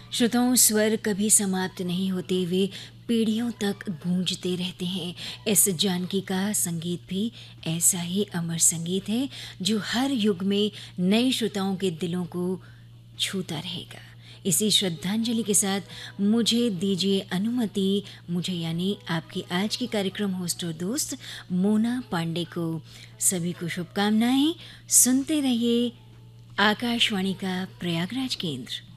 श्रोताओं, स्वर कभी समाप्त नहीं होते, वे पीढ़ियों तक गूंजते रहते हैं। इस जानकी का संगीत भी ऐसा ही अमर संगीत है जो हर युग में नए श्रोताओं के दिलों को छूता रहेगा। इसी श्रद्धांजलि के साथ मुझे दीजिए अनुमति, मुझे यानी आपकी आज की कार्यक्रम होस्ट और दोस्त मोना पांडे को सभी को शुभकामनाएं। सुनते रहिए आकाशवाणी का प्रयागराज केंद्र।